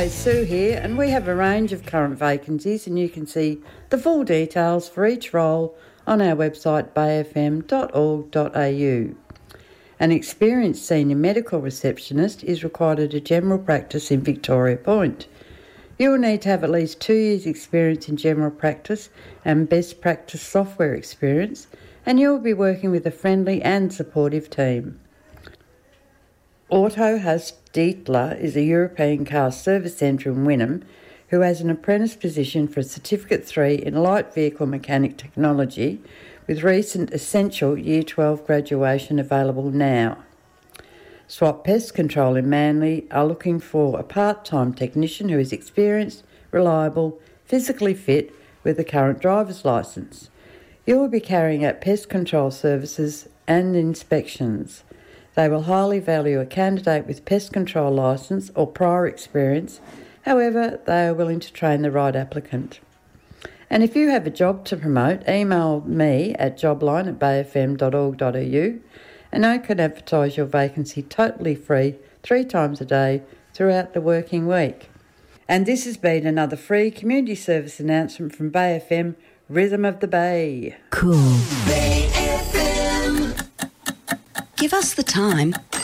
G'day, Sue here, and we have a range of current vacancies, and you can see the full details for each role on our website bayfm.org.au. An experienced senior medical receptionist is required at a general practice in Victoria Point. You will need to have at least 2 years' experience in general practice and best practice software experience, and you will be working with a friendly and supportive team. Auto Haus Dietler is a European car service centre in Wynnum who has an apprentice position for a Certificate 3 in light vehicle mechanic technology with recent essential Year 12 graduation available now. Swap Pest Control in Manly are looking for a part-time technician who is experienced, reliable, physically fit with a current driver's licence. You will be carrying out pest control services and inspections. They will highly value a candidate with pest control licence or prior experience. However, they are willing to train the right applicant. And if you have a job to promote, email me at jobline@bayfm.org.au and I can advertise your vacancy totally free 3 times a day throughout the working week. And this has been another free community service announcement from Bay FM, Rhythm of the Bay. Cool. Bay FM. Give us the time.